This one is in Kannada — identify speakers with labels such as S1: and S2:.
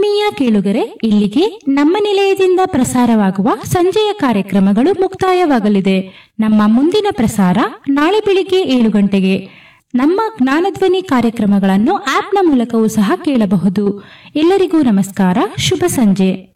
S1: ಆತ್ಮೀಯ ಕೇಳುಗರೆ, ಇಲ್ಲಿಗೆ ನಮ್ಮ ನಿಲಯದಿಂದ ಪ್ರಸಾರವಾಗುವ ಸಂಜೆಯ ಕಾರ್ಯಕ್ರಮಗಳು ಮುಕ್ತಾಯವಾಗಲಿದೆ. ನಮ್ಮ ಮುಂದಿನ ಪ್ರಸಾರ ನಾಳೆ ಬೆಳಿಗ್ಗೆ 7 ಗಂಟೆಗೆ. ನಮ್ಮ ಜ್ಞಾನಧ್ವನಿ ಕಾರ್ಯಕ್ರಮಗಳನ್ನು ಆಪ್ನ ಮೂಲಕವೂ ಸಹ ಕೇಳಬಹುದು. ಎಲ್ಲರಿಗೂ ನಮಸ್ಕಾರ, ಶುಭ ಸಂಜೆ.